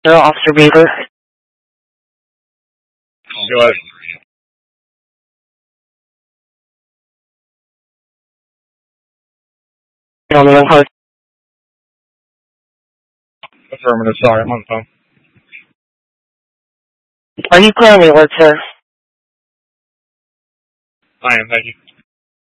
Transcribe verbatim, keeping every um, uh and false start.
Hello, Officer Beaver. Go ahead. You on the wrong card. Affirmative, sorry, I'm on the phone. Are you currently at work, sir? I am, thank you.